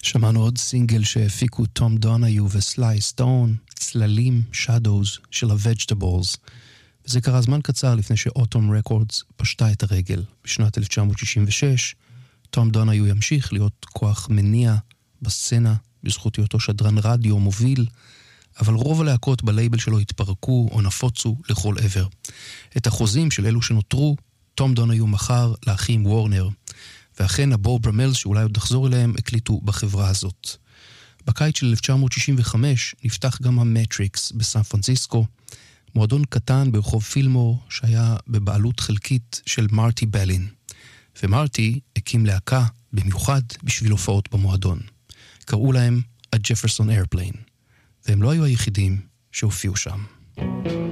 שמענו עוד סינגל שהפיקו תום דונאיו וסליי סטון, צללים, Shadows של ה-Vegetables. וזה קרה זמן קצר לפני שאוטום רקורדס פשטה את הרגל. בשנת 1966, תום דונאיו ימשיך להיות כוח מניע בסצנה, בזכות היותו שדרן רדיו מוביל, אבל רוב הלהקות בלייבל שלו התפרקו או נפוצו לכל עבר. את החוזים של אלו שנותרו, תום דונאיו מכר לאחים וורנר, ואכן הבוב ברמלס שאולי עוד נחזור אליהם הקליטו בחברה הזאת. בקיץ של 1965 נפתח גם המטריקס בסן פרנסיסקו, מועדון קטן ברחוב פילמור שהיה בבעלות חלקית של מרטי בלין. ומרטי הקים להקה במיוחד בשביל הופעות במועדון. קראו להם הג'פרסון איירפליין, והם לא היו היחידים שהופיעו שם.